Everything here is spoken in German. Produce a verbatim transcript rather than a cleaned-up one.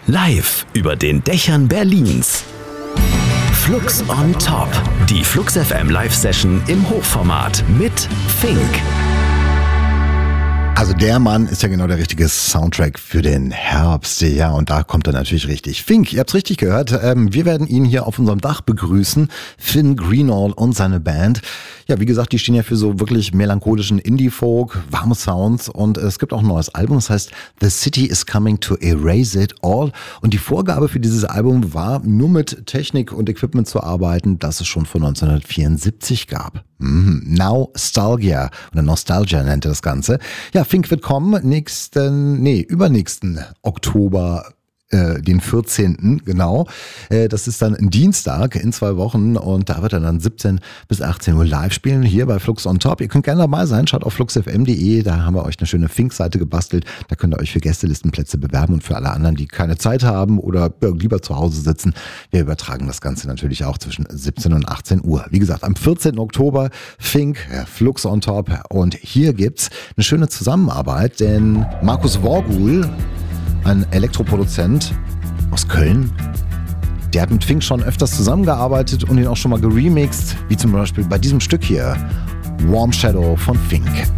Live über den Dächern Berlins. Flux on Top. Die Flux F M Live-Session im Hochformat mit Fink. Also der Mann ist ja genau der richtige Soundtrack für den Herbst. Ja, und da kommt er natürlich richtig. Fink, ihr habt's richtig gehört. Ähm, wir werden ihn hier auf unserem Dach begrüßen. Finn Greenall und seine Band. Ja, wie gesagt, die stehen ja für so wirklich melancholischen Indie-Folk, warme Sounds. Und es gibt auch ein neues Album, das heißt The City is Coming to Erase It All. Und die Vorgabe für dieses Album war, nur mit Technik und Equipment zu arbeiten, das es schon von neunzehnhundertvierundsiebzig gab. Mhm. Nostalgia oder Nostalgia nennt er das Ganze. Ja, Fink wird kommen nächsten, nee, übernächsten Oktober, äh, den vierzehnten genau. Äh, das ist dann ein Dienstag in zwei Wochen und da wird er dann siebzehn bis achtzehn Uhr live spielen, hier bei Flux on Top. Ihr könnt gerne dabei sein, schaut auf flux f m punkt d e, da haben wir euch eine schöne Fink-Seite gebastelt. Da könnt ihr euch für Gästelistenplätze bewerben und für alle anderen, die keine Zeit haben oder ja, lieber zu Hause sitzen. Wir übertragen das Ganze natürlich auch zwischen siebzehn und achtzehn Uhr. Wie gesagt, am vierzehnten Oktober Fink, ja, Flux on Top, und hier gibt's eine schöne Zusammenarbeit, denn Markus Worgul, ein Elektroproduzent aus Köln, der hat mit Fink schon öfters zusammengearbeitet und ihn auch schon mal geremixed, wie zum Beispiel bei diesem Stück hier, Warm Shadow von Fink.